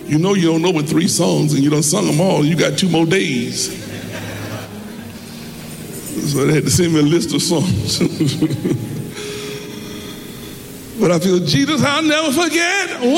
You know you don't know but 3 songs, and you done sung them all, and you got 2 more days. So they had to send me a list of songs. But I feel, Jesus, I'll never forget